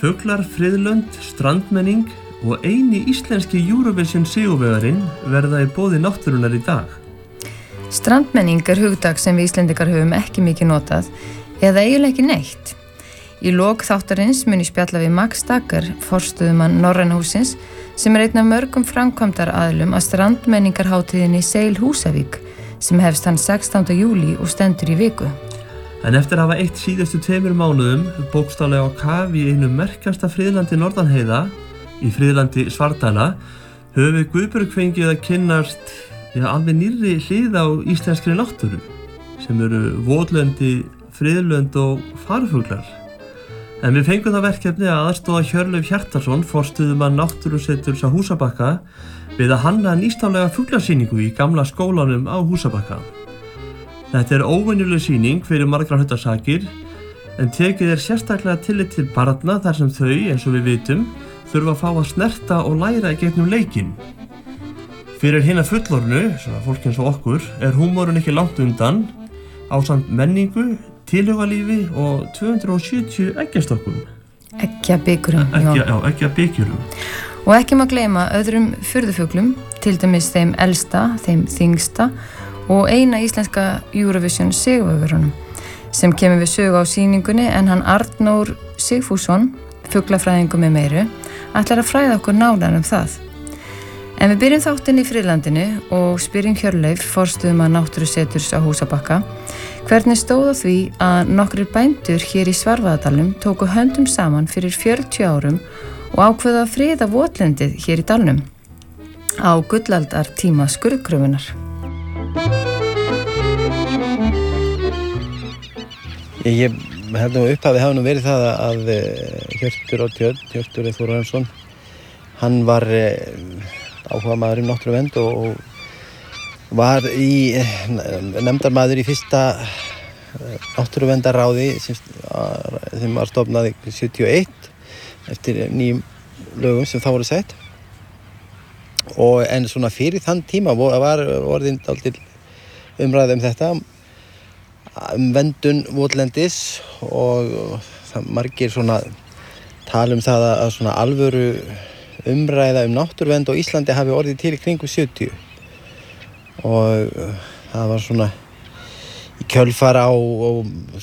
Fuglar, friðlönd, strandmenning og eini íslenski Eurovision sigurvegarinn verða í boði náttúrunnar í dag. Strandmenning hugtak sem við Íslendingar höfum ekki mikið notað eða eiginlega ekki neitt. Í lok þáttarins mun ég spjalla við Max Dagger, forstöðumann Norræna hússins, sem einn af mörgum framkvæmdaraðilum að strandmenningarhátíðinni Sail Húsavík, sem hefst þann 16. júlí og stendur í viku. En eftir að hafa eitt síðustu 2 mánuðum bókstaflega á kaf í einu merkasta friðlandi Norðanheiða, í friðlandi Svartdala, höfum við Guðbjörg fengið að kynnast alveg nýrri hlið á íslenskri náttúru, sem eru votlendi, friðlönd og farfuglar. En við fengum það verkefni að aðstoða Hjörleif Hjartarson, forstöðumann Náttúruseturs á Húsabakka, við að hanna nýstárlega fuglasýningu í gamla skólanum á Húsabakka. Þetta er óvenjuleg sýning fyrir margra hluta sakir, en tekið sérstaklega tillit til barna þar sem þau, eins og við vitum, þurfa að fá að snerta og læra í gegnum leikinn. Fyrir hina fullorðnu, svona fólk eins og okkur, er húmórinn ekki langt undan, ásamt menningu, tilhugalífi og 270 eggjastokkum. Eggjabikurum, Eggjabikurum. Og ekki má gleyma öðrum furðufuglum, til dæmis þeim elsta, þeim þyngsta og eina íslenska Eurovision sigurvegarunum, sem kemur við sögu á sýningunni, en hann Arnór Sigfússon, fuglafræðingur með meiru, ætlar að fræða okkur nánar það. En við byrjum þáttinn í friðlandinu og spyrjum Hjörleif, forstöðumann Náttúruseturs á Húsabakka, hvernig stóð á því að nokkrir bændur hér í Svarfaðardalnum tóku höndum saman fyrir 40 árum og ákveða að friða votlendið hér í dalnum á gullaldartíma skurðgröfunar. Ég held nú upphafi hafi nú verið það að Hjörtur á Tjörn, Hjörtur Þórarinsson, hann var áhugamaður náttúruvernd og var í nefndarmaður í fyrsta náttúruverndarráði sem var stofnað 71 eftir nýjum lögum sem þá voru sett. En svona fyrir þann tíma var orðin dálítil umræða þetta, verndun votlendis, og það margir svona tala það að svona alvöru umræða náttúruvernd á Íslandi hafi orðið til í kringum 70. Og það var svona í kjölfar á